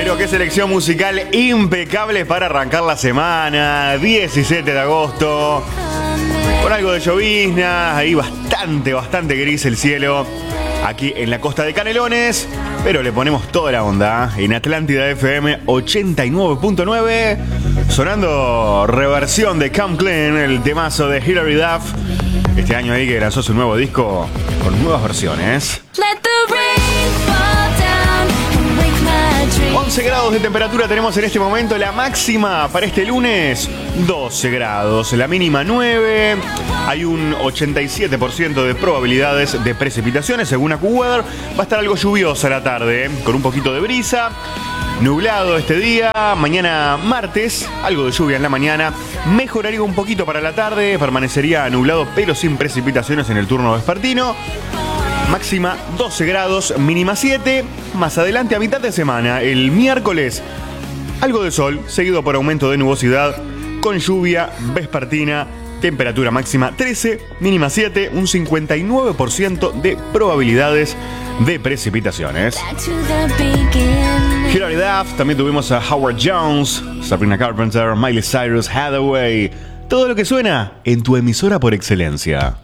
Pero qué selección musical impecable para arrancar la semana. 17 de agosto. Con algo de llovizna. Ahí bastante gris el cielo. Aquí en la costa de Canelones. Pero le ponemos toda la onda. En Atlántida FM 89.9. Sonando reversión de Come Clean, el temazo de Hilary Duff. Este año ahí que lanzó su nuevo disco con nuevas versiones. 11 grados de temperatura tenemos en este momento. La máxima para este lunes, 12 grados. La mínima, 9. Hay un 87% de probabilidades de precipitaciones según AccuWeather. Va a estar algo lluviosa la tarde, con un poquito de brisa. Nublado este día. Mañana martes, algo de lluvia en la mañana. Mejoraría un poquito para la tarde. Permanecería nublado pero sin precipitaciones en el turno vespertino. Máxima 12 grados, mínima 7. Más adelante a mitad de semana, el miércoles, algo de sol, seguido por aumento de nubosidad, con lluvia vespertina, temperatura máxima 13, mínima 7, un 59% de probabilidades de precipitaciones. Hilary Duff, también tuvimos a Howard Jones, Sabrina Carpenter, Miley Cyrus, Hathaway. Todo lo que suena en tu emisora por excelencia.